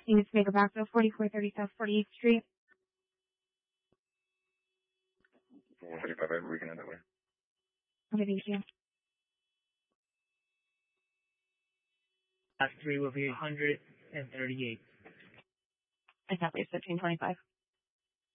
You need to make a backfill 4430 South 48th Street. 445, we can end that way. Okay, thank you. Last three will be 138. Exactly, 1525.